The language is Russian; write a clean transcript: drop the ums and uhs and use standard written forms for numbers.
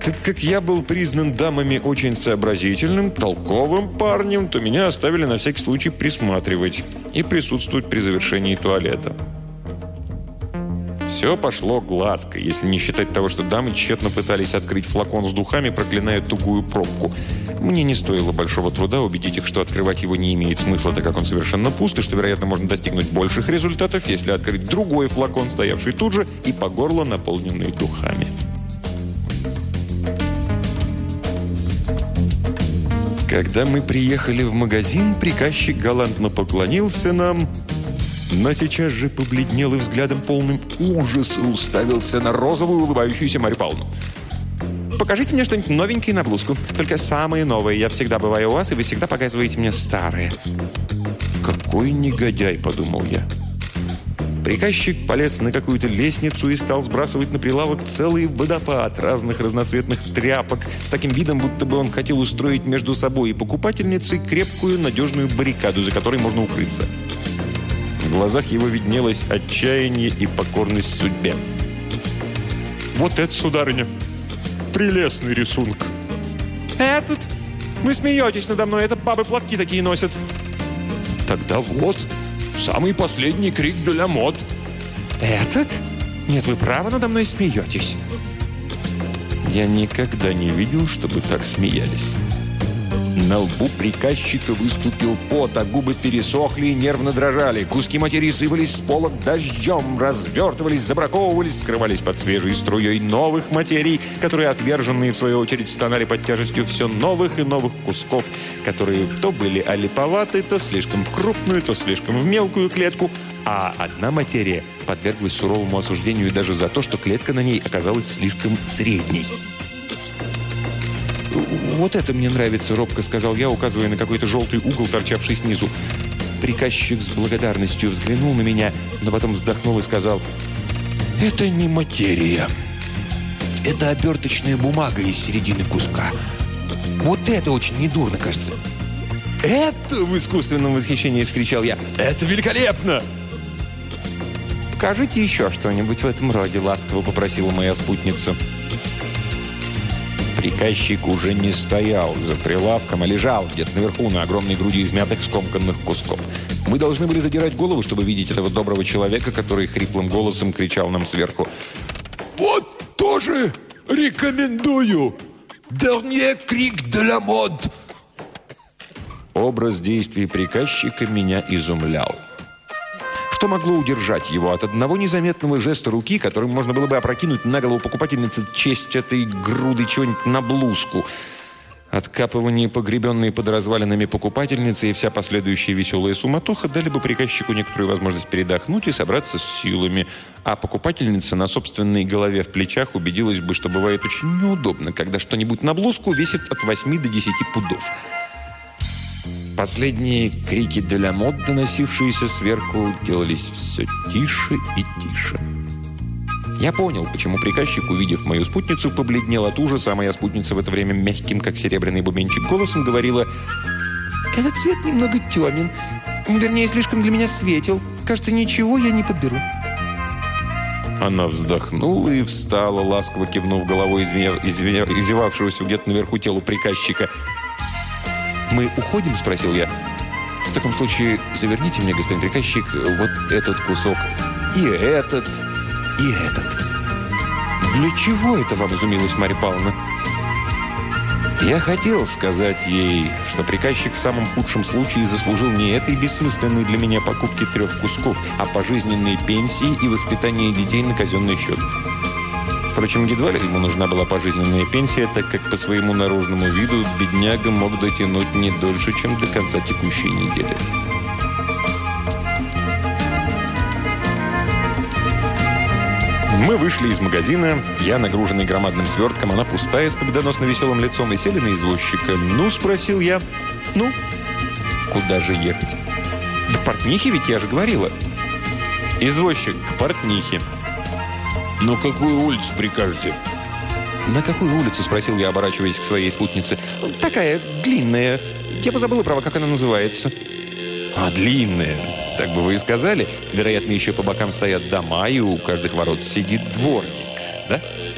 Так как я был признан дамами очень сообразительным, толковым парнем, то меня оставили на всякий случай присматривать и присутствовать при завершении туалета. Все пошло гладко, если не считать того, что дамы тщетно пытались открыть флакон с духами, проклиная тугую пробку. Мне не стоило большого труда убедить их, что открывать его не имеет смысла, так как он совершенно пуст, и что, вероятно, можно достигнуть больших результатов, если открыть другой флакон, стоявший тут же, и по горло наполненный духами. Когда мы приехали в магазин, приказчик галантно поклонился нам, но сейчас же побледнел и взглядом полным ужаса уставился на розовую улыбающуюся Марью Павловну. «Покажите мне что-нибудь новенькое на блузку. Только самые новые. Я всегда бываю у вас, и вы всегда показываете мне старые». «Какой негодяй», — подумал я. Приказчик полез на какую-то лестницу и стал сбрасывать на прилавок целый водопад разных разноцветных тряпок с таким видом, будто бы он хотел устроить между собой и покупательницей крепкую, надежную баррикаду, за которой можно укрыться. В глазах его виднелось отчаяние и покорность судьбе. «Вот это, сударыня, прелестный рисунок!» «Этот? Вы смеетесь надо мной, это бабы платки такие носят!» «Тогда вот, самый последний крик де ля мод!» «Этот? Нет, вы право надо мной смеетесь!» Я никогда не видел, чтобы так смеялись. На лбу приказчика выступил пот, а губы пересохли и нервно дрожали. Куски материи сыпались с полок дождем, развертывались, забраковывались, скрывались под свежей струей новых материй, которые, отверженные, в свою очередь, стонали под тяжестью все новых и новых кусков, которые то были олиповаты, то слишком в крупную, то слишком в мелкую клетку, а одна материя подверглась суровому осуждению даже за то, что клетка на ней оказалась слишком средней. «Вот это мне нравится», — робко сказал я, указывая на какой-то желтый угол, торчавший снизу. Приказчик с благодарностью взглянул на меня, но потом вздохнул и сказал: «Это не материя. Это оберточная бумага из середины куска. Вот это очень недурно, кажется». «Это!» — в искусственном восхищении вскричал я. «Это великолепно!» «Покажите еще что-нибудь в этом роде», — ласково попросила моя спутница. Приказчик уже не стоял за прилавком, а лежал где-то наверху на огромной груди измятых скомканных кусков. Мы должны были задирать голову, чтобы видеть этого доброго человека, который хриплым голосом кричал нам сверху: «Вот тоже рекомендую! Dernier крик de la mode!» Образ действий приказчика меня изумлял. Что могло удержать его от одного незаметного жеста руки, которым можно было бы опрокинуть на голову покупательницы честь этой груды чего-нибудь на блузку? Откапывание, погребенные под развалинами покупательницы и вся последующая веселая суматоха дали бы приказчику некоторую возможность передохнуть и собраться с силами, а покупательница на собственной голове в плечах убедилась бы, что бывает очень неудобно, когда что-нибудь на блузку весит от 8 до 10 пудов. Последние крики де ля мод, доносившиеся сверху, делались все тише и тише. Я понял, почему приказчик, увидев мою спутницу, побледнел от ужаса, а моя спутница в это время мягким, как серебряный бубенчик, голосом говорила: «Этот цвет немного темен. Вернее, слишком для меня светел. Кажется, ничего я не подберу». Она вздохнула и встала, ласково кивнув головой извивавшегося где-то наверху телу приказчика. «Мы уходим?» – спросил я. «В таком случае заверните мне, господин приказчик, вот этот кусок, и этот, и этот». «Для чего это вам?» – изумилась Марья Павловна. Я хотел сказать ей, что приказчик в самом худшем случае заслужил не этой бессмысленной для меня покупки 3 кусков, а пожизненной пенсии и воспитания детей на казенный счет. Впрочем, едва ли ему нужна была пожизненная пенсия, так как по своему наружному виду бедняга мог дотянуть не дольше, чем до конца текущей недели. Мы вышли из магазина, я нагруженный громадным свертком, она пустая, с победоносно веселым лицом, и сели на извозчика. «Ну?» – спросил я. «Ну? Куда же ехать?» «К портнихе, ведь я же говорила». «Извозчик, к портнихе». «На какую улицу прикажете?» «На какую улицу?» – спросил я, оборачиваясь к своей спутнице. «Такая, длинная. Я позабыла, право, как она называется». «А, длинная. Так бы вы и сказали. Вероятно, еще по бокам стоят дома, и у каждых ворот сидит дворник, да?»